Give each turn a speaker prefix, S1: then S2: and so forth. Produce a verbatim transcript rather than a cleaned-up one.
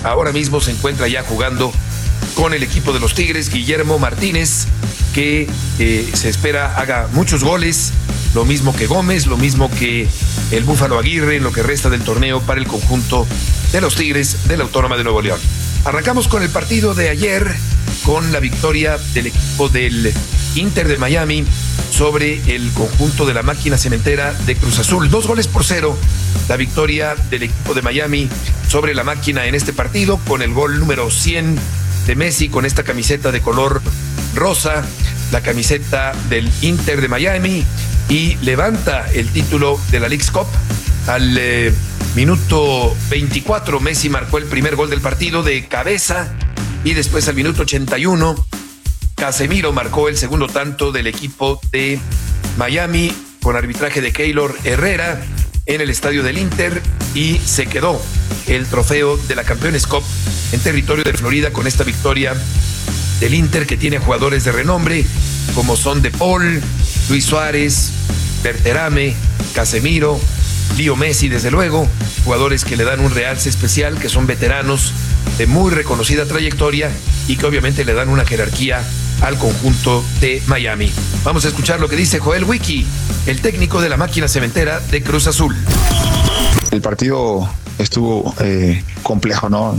S1: ahora mismo se encuentra ya jugando con el equipo de los Tigres, Guillermo Martínez, que eh, se espera haga muchos goles, lo mismo que Gómez, lo mismo que el Búfalo Aguirre en lo que resta del torneo para el conjunto de los Tigres de la Autónoma de Nuevo León. Arrancamos con el partido de ayer, con la victoria del equipo del Inter de Miami sobre el conjunto de la máquina cementera de Cruz Azul. Dos goles por cero, la victoria del equipo de Miami sobre la máquina en este partido, con el gol número cien de Messi, con esta camiseta de color rosa, la camiseta del Inter de Miami, y levanta el título de la Leagues Cup. Al eh, minuto veinticuatro, Messi marcó el primer gol del partido de cabeza, y después al minuto ochenta y uno, Casemiro marcó el segundo tanto del equipo de Miami con arbitraje de Keylor Herrera en el estadio del Inter, y se quedó el trofeo de la Campeones Cup en territorio de Florida con esta victoria del Inter, que tiene jugadores de renombre como son De Paul, Luis Suárez, Berterame, Casemiro, Leo Messi, desde luego, jugadores que le dan un realce especial, que son veteranos de muy reconocida trayectoria y que obviamente le dan una jerarquía al conjunto de Miami. Vamos a escuchar lo que dice Joel Wiki, el técnico de la máquina cementera de Cruz Azul.
S2: El partido estuvo eh, complejo, ¿no?